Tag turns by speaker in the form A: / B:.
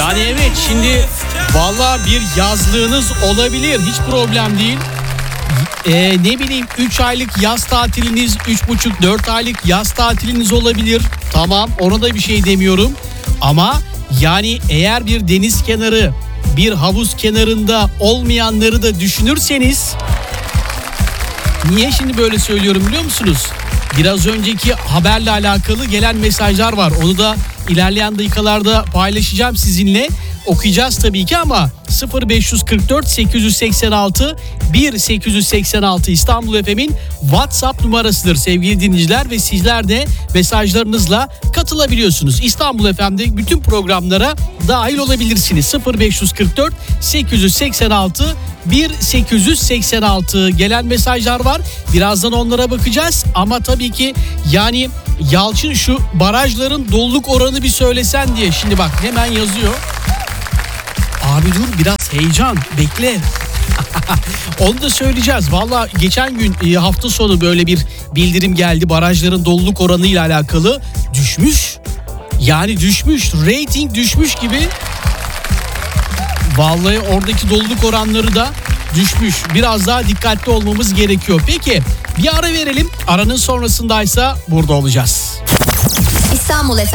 A: Yani evet, şimdi valla bir yazlığınız olabilir, hiç problem değil. Ne bileyim 3 aylık yaz tatiliniz, 3,5-4 aylık yaz tatiliniz olabilir. Tamam, ona da bir şey demiyorum. Ama yani eğer bir deniz kenarı, bir havuz kenarında olmayanları da düşünürseniz... Niye şimdi böyle söylüyorum biliyor musunuz? Biraz önceki haberle alakalı gelen mesajlar var. Onu da ilerleyen dakikalarda paylaşacağım sizinle. Okuyacağız tabii ki ama 0544 886 1886 İstanbul FM'in WhatsApp numarasıdır sevgili dinleyiciler ve sizler de mesajlarınızla katılabiliyorsunuz. İstanbul FM'de bütün programlara dahil olabilirsiniz. 0544 886 1886 gelen mesajlar var. Birazdan onlara bakacağız ama tabii ki yani Yalçın şu barajların doluluk oranı bir söylesen diye. Şimdi bak hemen yazıyor. Abi dur biraz heyecan bekle. Onu da söyleyeceğiz. Valla geçen gün hafta sonu böyle bir bildirim geldi. Barajların doluluk oranı ile alakalı düşmüş. Yani düşmüş. Rating düşmüş gibi. Vallahi oradaki doluluk oranları da düşmüş. Biraz daha dikkatli olmamız gerekiyor. Peki bir ara verelim. Aranın sonrasındaysa burada olacağız.
B: İstanbul